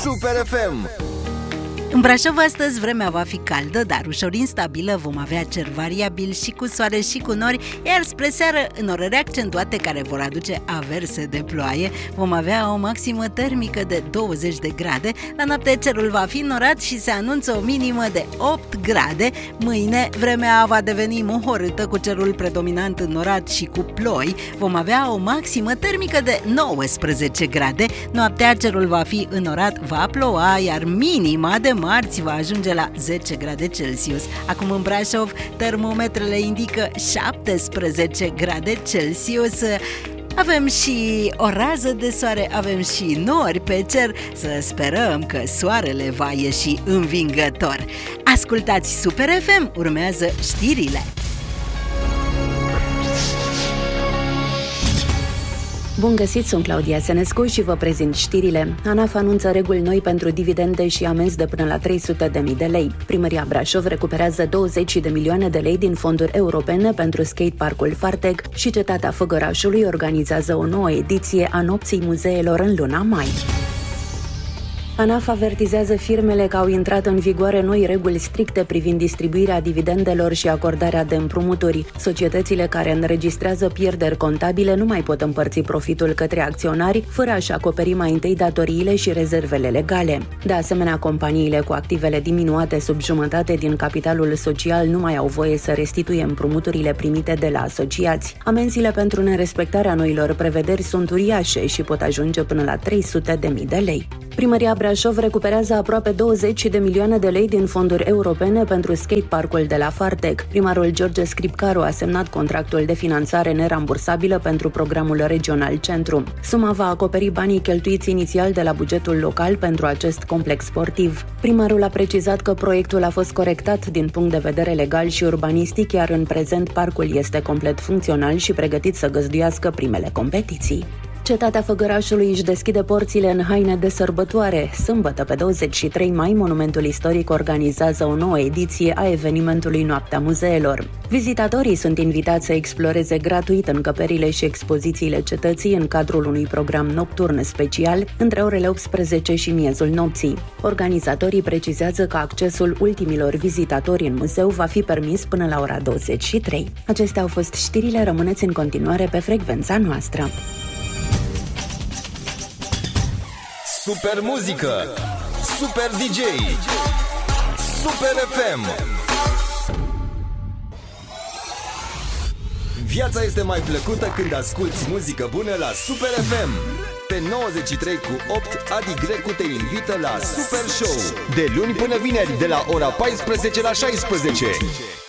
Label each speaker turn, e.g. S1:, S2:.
S1: Super FM.
S2: În Brașov astăzi vremea va fi caldă, dar ușor instabilă, vom avea cer variabil și cu soare și cu nori, iar spre seară înnorări accentuate care vor aduce averse de ploaie. Vom avea o maximă termică de 20 de grade, la noapte cerul va fi înnorat și se anunță o minimă de 8 grade. Mâine vremea va deveni mohorâtă cu cerul predominant înnorat și cu ploi. Vom avea o maximă termică de 19 grade, noaptea cerul va fi înnorat, va ploua, iar minima de marți va ajunge la 10 grade Celsius. Acum în Brașov, termometrele indică 17 grade Celsius. Avem și o rază de soare, avem și nori pe cer. Să sperăm că soarele va ieși învingător. Ascultați Super FM, urmează știrile.
S3: Bun găsit, sunt Claudia Senescu și vă prezint știrile. ANAF anunță reguli noi pentru dividende și amenzi de până la 300.000 de lei. Primăria Brașov recuperează 20 de milioane de lei din fonduri europene pentru skateparkul Fartec și Cetatea Făgărașului organizează o nouă ediție a Nopții Muzeelor în luna mai. ANAF avertizează firmele că au intrat în vigoare noi reguli stricte privind distribuirea dividendelor și acordarea de împrumuturi. Societățile care înregistrează pierderi contabile nu mai pot împărți profitul către acționari fără a-și acoperi mai întâi datoriile și rezervele legale. De asemenea, companiile cu activele diminuate sub jumătate din capitalul social nu mai au voie să restituie împrumuturile primite de la asociați. Amenziile pentru nerespectarea noilor prevederi sunt uriașe și pot ajunge până la 300.000 de lei. Primăria Brașov recuperează aproape 20 de milioane de lei din fonduri europene pentru skateparkul de la Fartec. Primarul George Scripcaru a semnat contractul de finanțare nerambursabilă pentru programul regional Centru. Suma va acoperi banii cheltuiți inițial de la bugetul local pentru acest complex sportiv. Primarul a precizat că proiectul a fost corectat din punct de vedere legal și urbanistic, iar în prezent parcul este complet funcțional și pregătit să găzduiască primele competiții. Cetatea Făgărașului își deschide porțile în haine de sărbătoare. Sâmbătă, pe 23 mai, Monumentul Istoric organizează o nouă ediție a evenimentului Noaptea Muzeelor. Vizitatorii sunt invitați să exploreze gratuit încăperile și expozițiile cetății în cadrul unui program nocturn special între orele 18 și miezul nopții. Organizatorii precizează că accesul ultimilor vizitatori în muzeu va fi permis până la ora 23. Acestea au fost știrile, rămâneți în continuare pe frecvența noastră.
S1: Super muzică, super DJ, Super FM. Viața este mai plăcută când asculti muzică bună la Super FM. Pe 93 cu 8, Adi Grecu te invită la Super Show. De luni până vineri, de la ora 14 la 16.